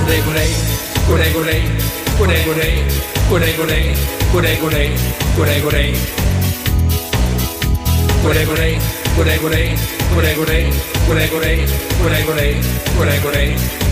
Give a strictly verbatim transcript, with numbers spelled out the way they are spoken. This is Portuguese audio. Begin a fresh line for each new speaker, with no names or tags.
Gure gure, gure gure, gure gure, gure gure, gure gure. Gure gure, gure gure, gure gure, gure gure, gure gure, gure gure.